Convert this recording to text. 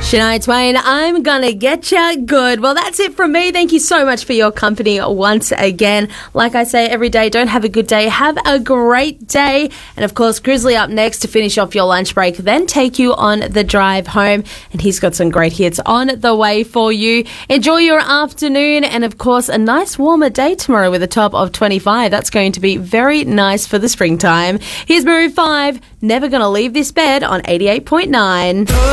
Shania Twain, I'm gonna get ya good. Well, that's it from me. Thank you so much for your company once again. Like I say every day, don't have a good day, have a great day. And of course, Grizzly up next to finish off your lunch break, then take you on the drive home. And he's got some great hits on the way for you. Enjoy your afternoon, and of course, a nice warmer day tomorrow with a top of 25. That's going to be very nice for the springtime. Here's Maroon 5, Never Gonna Leave This Bed on 88.9.